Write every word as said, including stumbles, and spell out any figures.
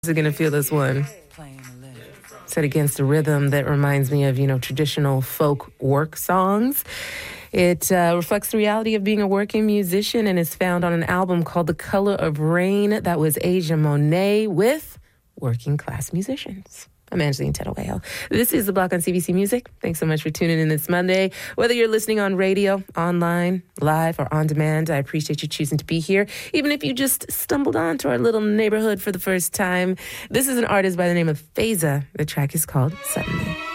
Are going to feel this one. Set against a rhythm that reminds me of, you know, traditional folk work songs. It uh, reflects the reality of being a working musician and is found on an album called The Color of Rain. That was Asia Monet with Working Class Musicians. I'm Angeline Tettawale. This is The Block on C B C Music. Thanks so much for tuning in this Monday. Whether you're listening on radio, online, live, or on demand, I appreciate you choosing to be here. Even if you just stumbled onto our little neighborhood for the first time, this is an artist by the name of Feza. The track is called Suddenly.